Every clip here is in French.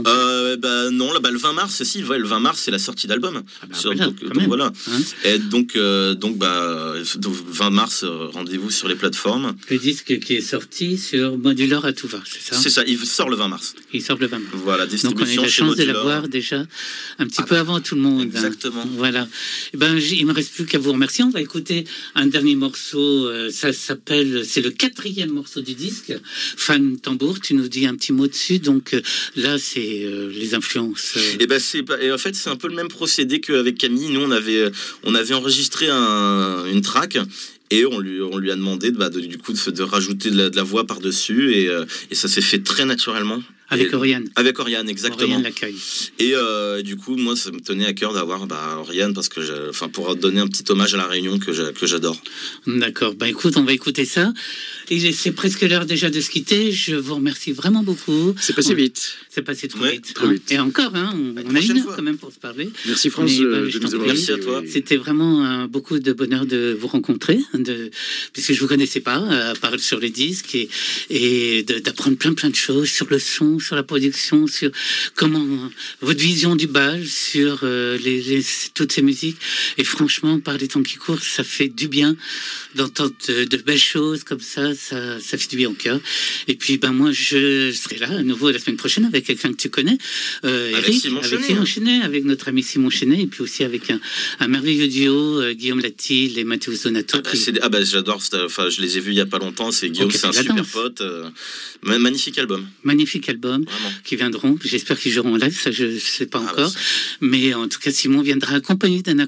Non, le 20 mars, si, ouais, le 20 mars, c'est la sortie d'album. Voilà, donc voilà. Hein, et donc 20 mars, rendez-vous sur les plateformes. Le disque qui est sorti sur Modular à tout va, c'est ça? C'est ça, il sort le 20 mars. Il sort le 20 mars. Voilà, distribution. Donc on a eu la chance de l'avoir déjà un petit peu avant tout le monde. Exactement. Hein. Voilà. Et il me reste plus qu'à vous remercier. On va écouter un dernier morceau. Ça s'appelle, c'est le 4e morceau du disque. Fan Tambour. Tu nous dis un petit mot dessus. Donc là, c'est les influences. Et en fait, c'est un peu le même procédé qu'avec Camille. Nous, on avait enregistré une track. Et on lui a demandé de rajouter de la voix par-dessus. Et ça s'est fait très naturellement. Avec Oriane. Avec Oriane, exactement. Oriane l'accueil. Et du coup, moi, ça me tenait à cœur d'avoir Oriane parce que, pour donner un petit hommage à la Réunion que j'adore. D'accord. Écoute, on va écouter ça. Et c'est presque l'heure déjà de se quitter. Je vous remercie vraiment beaucoup. C'est passé vite. C'est passé trop vite. Trop vite. Et encore, on a une heure quand même pour se parler. Merci France de nous avoir. Merci à toi. C'était vraiment beaucoup de bonheur de vous rencontrer, puisque je vous connaissais pas, à part sur les disques, et d'apprendre plein de choses sur le son, sur la production, sur comment votre vision du bal, sur toutes ces musiques. Et franchement, par les temps qui courent, ça fait du bien d'entendre de belles choses comme ça fait du bien au cœur. Et puis moi je serai là à nouveau la semaine prochaine avec quelqu'un que tu connais, Eric, avec Simon Chenet, avec notre ami Simon Chenet, et puis aussi avec un merveilleux duo, Guillaume Latil et Mathéus Donato. J'adore, je les ai vus il y a pas longtemps, c'est Guillaume, c'est un super pote. Magnifique album. Magnifique album. Vraiment. Qui viendront, j'espère qu'ils joueront en live, ça je sais pas encore, mais en tout cas Simon viendra accompagné d'un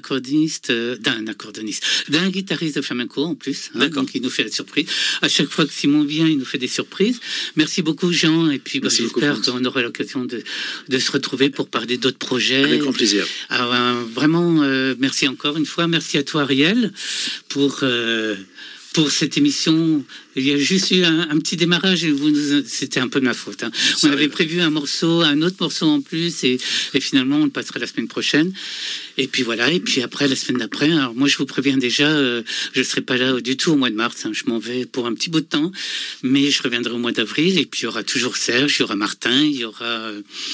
guitariste de flamenco en plus, donc il nous fait la surprise. À chaque fois que Simon vient, il nous fait des surprises. Merci beaucoup Jean, et puis j'espère qu'on aura l'occasion de se retrouver pour parler d'autres projets. Avec grand plaisir. Alors, vraiment, merci encore une fois, merci à toi Ariel pour cette émission. Il y a juste eu un petit démarrage et c'était un peu de ma faute. Hein. On avait prévu un autre morceau en plus et finalement on le passera la semaine prochaine. Et puis voilà, et puis après, la semaine d'après, alors moi je vous préviens déjà, je ne serai pas là du tout au mois de mars, hein. Je m'en vais pour un petit bout de temps, mais je reviendrai au mois d'avril, et puis il y aura toujours Serge, il y aura Martin, il y aura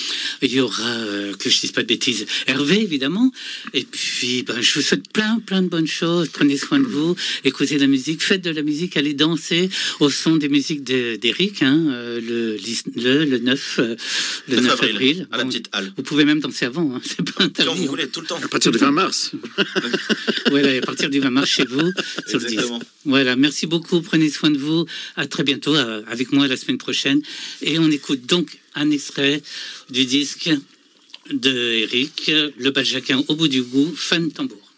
que je dise pas de bêtises, Hervé évidemment, et puis je vous souhaite plein de bonnes choses, prenez soin de vous, écoutez de la musique, faites de la musique, allez danser au son des musiques d'Eric, hein, le 9 avril. À la petite halle. Vous pouvez même danser avant, hein, c'est pas interdit. Quand vous voulez, tout le temps. À partir du 20 mars. Voilà, à partir du 20 mars chez vous, sur le 10. Voilà, merci beaucoup, prenez soin de vous. À très bientôt, avec moi la semaine prochaine. Et on écoute donc un extrait du disque de Eric, Le Baljaquin au bout du goût, Fan Tambour.